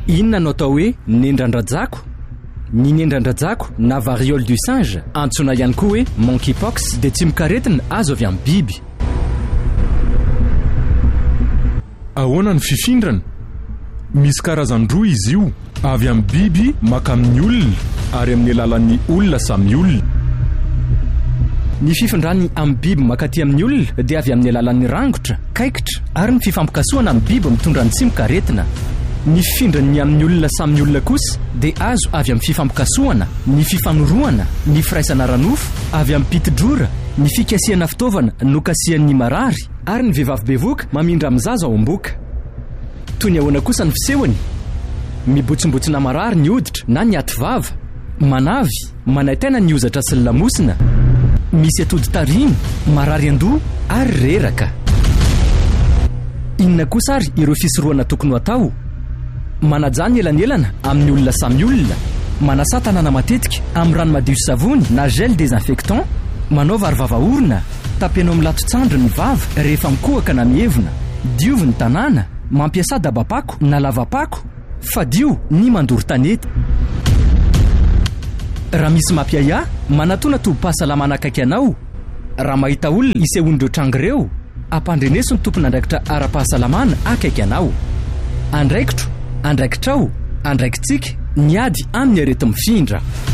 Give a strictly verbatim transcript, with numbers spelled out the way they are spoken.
Inona no atao hoe nendrandrajako? Ny nendrandrajako na variole du singe antsoina ihany koa hoe monkeypox dia tsy mikaretina azo avy amin'ny biby. Ahoana ny fifindrana? Misy karazan-droa izy io, avy amin'ny biby maka amin'ny olona ary amin'ny alalan'ny olona samy olona. Ny fifindrany amin'ny biby makaty amin'ny olona dia avy amin'ny alalan'ny rangotra, kaikitra ary ny fifampikasoana amin'ny biby mitondra ny tsy mikaretina. Ny fifindrany amin'ny olona samy olona kosa dia azo avy amin'ny fifampikasoana, ny fifanoroana, ny firaisana ranofo, avy amin'ny pitidrora, ny fikasiana fitaovana no kasian'ny marary ary ny vehivavy bevoka mamindra amin'ny zaza ao am-boka. Toy ny ahoana kosa ny fisehony? Mibotsombotsona marary ny hoditra na ny ativava, manavy, manaitaina ny ozatra sy ny lamosina, misy atody tariny, marary an-doha ary reraka. Inona kosa ary ireo fisorohana tokony atao? Manajany elanelana amin'ny olona samy olona, manasa tanana matetika amin'ny rano madio sy savony na gel désinfectant, manao varovava-orona, tapeno amin'ny lato-tsandro ny vava rehefa mikohaka na mievona, diovy ny tanàna, mampiasa dabapako na lavapako, fadio ny mandoro tanety. Raha misy mampiaya, manatona tobim-pahasalamana akaiky anao. Raha mahita olona isehon'ireo trango ireo, ampandreneso ny tompon'andraikitra ara-pahasalamana akaiky anao. Andraikitro, andraikitrao, andraikitsika, niady amin'ny arety mifindra.